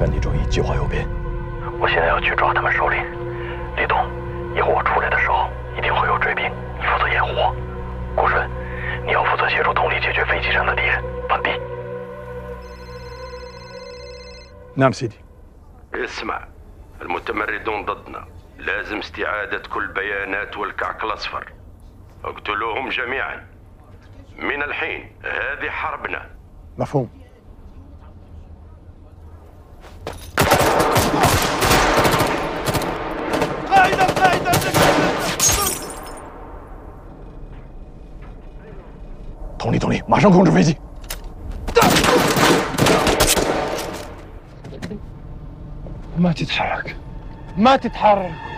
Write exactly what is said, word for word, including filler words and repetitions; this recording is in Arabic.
山地转移计划有变。 我现在要去抓他们首领李东，以后我出来的时候一定会有追兵，你负责掩护我。顾顺，你要负责协助佟丽解决飞机上的敌人。完毕。 نعم سيدي. اسمع، المتمردون ضدنا، لازم استعادة كل بيانات والكعك الأصفر. اقتلوهم جميعا من الحين، هذه حربنا. مفهوم. قاعدة قاعدة 佟丽，佟丽，马上控制飞机。 ما تتحرك، ما تتحرك.